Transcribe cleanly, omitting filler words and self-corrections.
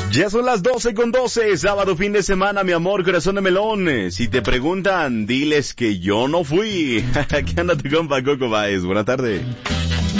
Ya son las 12:12, sábado, fin de semana, mi amor, corazón de melón. Si te preguntan, diles que yo no fui. Aquí anda tu compa Coco Baez. Buenas tardes.